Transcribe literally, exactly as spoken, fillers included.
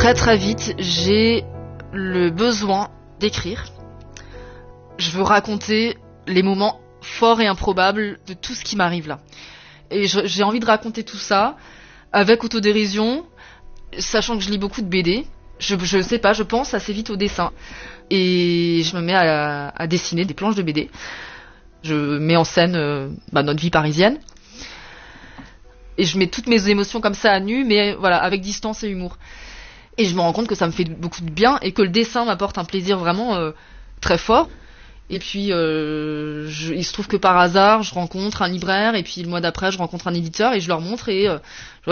Très très vite, j'ai le besoin d'écrire. Je veux raconter les moments forts et improbables de tout ce qui m'arrive là. Et je, j'ai envie de raconter tout ça avec autodérision, sachant que je lis beaucoup de B D. Je, je sais pas, je pense assez vite au dessin. Et je me mets à, à dessiner des planches de B D. Je mets en scène euh, bah, notre vie parisienne. Et je mets toutes mes émotions comme ça à nu, mais voilà, avec distance et humour. Et je me rends compte que ça me fait beaucoup de bien et que le dessin m'apporte un plaisir vraiment euh, très fort. Et puis, euh, je, il se trouve que par hasard, je rencontre un libraire et puis le mois d'après, je rencontre un éditeur et je leur montre et euh,